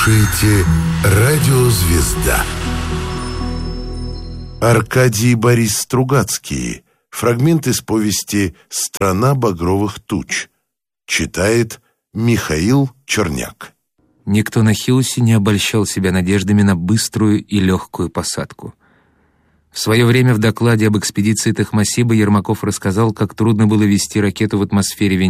слушаете «Радио Звезда». Аркадий и Борис Стругацкие. Фрагмент из повести «Страна багровых туч». Читает Михаил Черняк. Никто на Хиусе не обольщал себя надеждами на быструю и легкую посадку. В свое время в докладе об экспедиции Тохмасиба Ермаков рассказал, как трудно было вести ракету в атмосфере Венеры